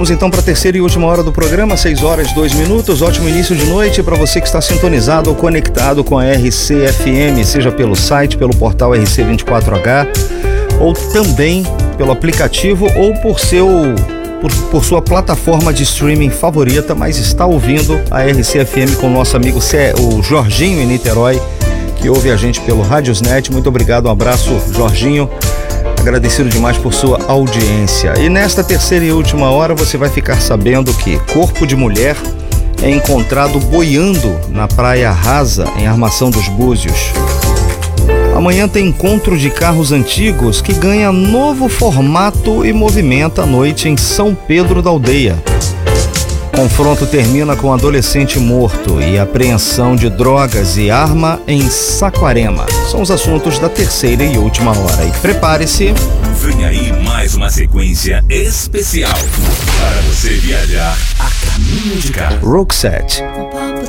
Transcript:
Vamos então para a terceira e última hora do programa, 6 horas 2 minutos. Ótimo início de noite para você que está sintonizado ou conectado com a RC-FM, seja pelo site, pelo portal RC24H, ou também pelo aplicativo ou por sua plataforma de streaming favorita, mas está ouvindo a RC-FM com o nosso amigo o Jorginho em Niterói, que ouve a gente pelo Radiosnet. Muito obrigado, um abraço, Jorginho. Agradecido demais por sua audiência. E nesta terceira e última hora você vai ficar sabendo que corpo de mulher é encontrado boiando na Praia Rasa, em Armação dos Búzios. Amanhã tem encontro de carros antigos que ganha novo formato e movimenta à noite em São Pedro da Aldeia. Confronto termina com adolescente morto e apreensão de drogas e arma em Saquarema. São os assuntos da terceira e última hora. E prepare-se. Vem aí mais uma sequência especial para você viajar a caminho de casa. Roxette.